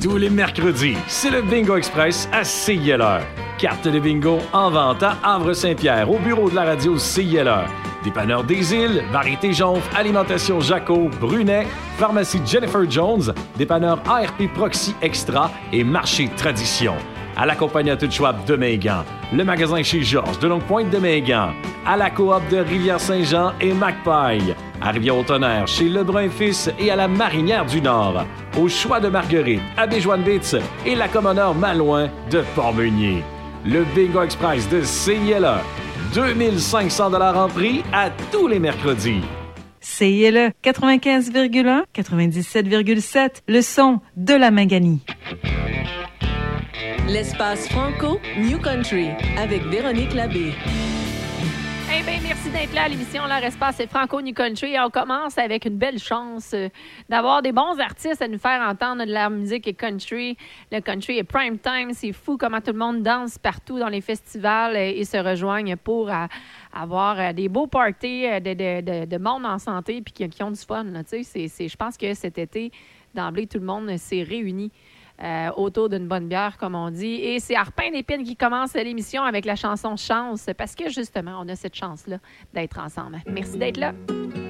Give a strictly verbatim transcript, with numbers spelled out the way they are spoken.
Tous les mercredis, c'est le Bingo Express à C I L R. Carte de bingo en vente à Havre-Saint-Pierre, au bureau de la radio C I L R. Dépanneur des Îles, Variété Jonf, Alimentation Jaco, Brunet, Pharmacie Jennifer Jones, Dépanneur A R P Proxy Extra et Marché Tradition. À la compagnie à tout Schwab de Mingan, le magasin chez Georges de Longue-Pointe de Mingan, à la coop de Rivière-Saint-Jean et Macpaille, à Rivière-au-Tonnerre chez Lebrun Fils et à la Marinière du Nord, au Choix de Marguerite, à Béjoine-Bitz et la Commoneur Malouin de Port-Meunier. Le Bingo Express de C I L E, deux mille cinq cents dollars en prix à tous les mercredis. C I L E quatre-vingt-quinze virgule un, quatre-vingt-dix-sept virgule sept, le son de la Manganie. L'espace Franco New Country avec Véronique Labbé. Eh bien, merci d'être là à l'émission. Leur espace, c'est Franco New Country. Et on commence avec une belle chance euh, d'avoir des bons artistes à nous faire entendre de la musique et country. Le country est prime time. C'est fou comment tout le monde danse partout dans les festivals et, et se rejoignent pour euh, avoir euh, des beaux parties euh, de, de, de, de monde en santé puis qui, qui ont du fun. Là, c'est, c'est, je pense que cet été, d'emblée, tout le monde s'est réuni. Euh, autour d'une bonne bière, comme on dit. Et c'est Arpin d'Épine qui commence l'émission avec la chanson « Chance », parce que, justement, on a cette chance-là d'être ensemble. Merci d'être là.